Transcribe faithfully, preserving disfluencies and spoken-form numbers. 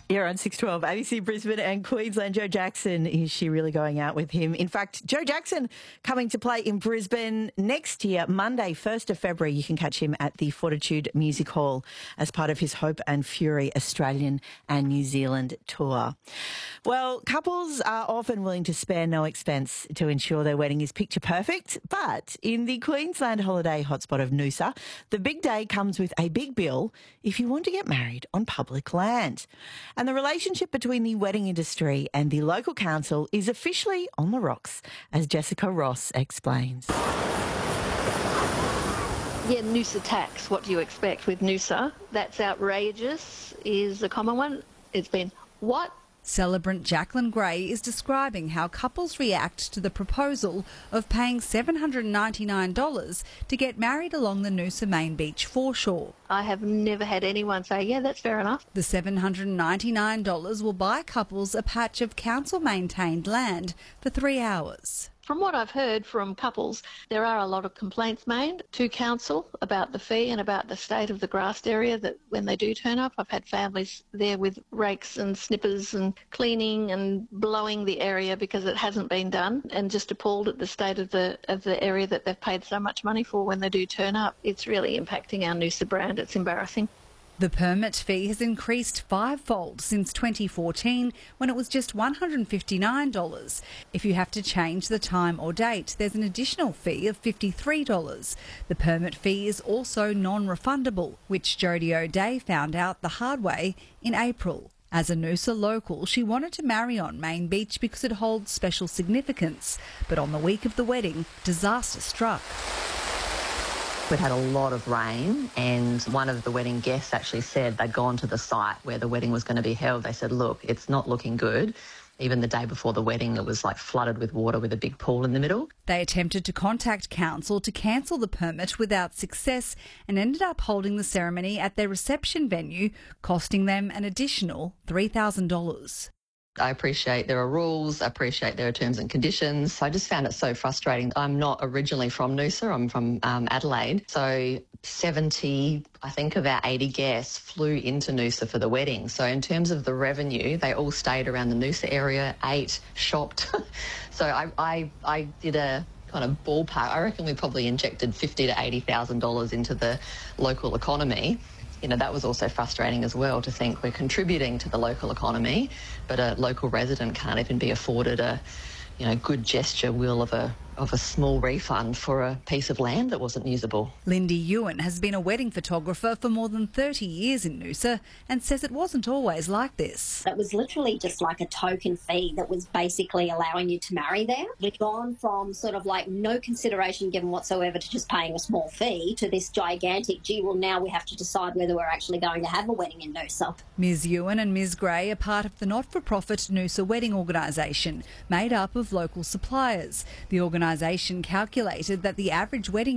You're on six twelve, A B C Brisbane and Queensland. Joe Jackson, is she really going out with him? In fact, Joe Jackson coming to play in Brisbane next year, Monday, first of February. You can catch him at the Fortitude Music Hall as part of his Hope and Fury Australian and New Zealand tour. Well, couples are often willing to spare no expense to ensure their wedding is picture perfect, but in the Queensland holiday hotspot of Noosa, the big day comes with a big bill if you want to get married on public land. And the relationship between the wedding industry and the local council is officially on the rocks, as Jessica Ross explains. Yeah, Noosa tax. What do you expect with Noosa? That's outrageous is a common one. It's been, what? Celebrant Jacqueline Gray is describing how couples react to the proposal of paying seven hundred ninety-nine dollars to get married along the Noosa Main Beach foreshore. I have never had anyone say, yeah, that's fair enough. The seven hundred ninety-nine dollars will buy couples a patch of council-maintained land for three hours. From what I've heard from couples, there are a lot of complaints made to council about the fee and about the state of the grassed area that when they do turn up. I've had families there with rakes and snippers and cleaning and blowing the area because it hasn't been done, and just appalled at the state of the of the area that they've paid so much money for when they do turn up. It's really impacting our Noosa brand. It's embarrassing. The permit fee has increased fivefold since twenty fourteen, when it was just one hundred fifty-nine dollars. If you have to change the time or date, there's an additional fee of fifty-three dollars. The permit fee is also non-refundable, which Jodie O'Day found out the hard way in April. As a Noosa local, she wanted to marry on Main Beach because it holds special significance. But on the week of the wedding, disaster struck. We'd had a lot of rain, and one of the wedding guests actually said they'd gone to the site where the wedding was going to be held. They said, look, it's not looking good. Even the day before the wedding, it was like flooded with water with a big pool in the middle. They attempted to contact council to cancel the permit without success and ended up holding the ceremony at their reception venue, costing them an additional three thousand dollars. I appreciate there are rules, I appreciate there are terms and conditions. I just found it so frustrating. I'm not originally from Noosa, I'm from um, Adelaide. So seventy, I think of our eighty guests flew into Noosa for the wedding. So in terms of the revenue, they all stayed around the Noosa area, ate, shopped. So I, I, I did a kind of ballpark. I reckon we probably injected fifty thousand to eighty thousand dollars into the local economy. You know, that was also frustrating as well, to think we're contributing to the local economy, but a local resident can't even be afforded a, you know, good gesture will of a of a small refund for a piece of land that wasn't usable. Lindy Ewan has been a wedding photographer for more than thirty years in Noosa and says it wasn't always like this. It was literally just like a token fee that was basically allowing you to marry there. We've gone from sort of like no consideration given whatsoever to just paying a small fee to this gigantic, gee, well, now we have to decide whether we're actually going to have a wedding in Noosa. Ms Ewan and Ms Gray are part of the not-for-profit Noosa Wedding Organisation, made up of local suppliers. The organisation calculated that the average wedding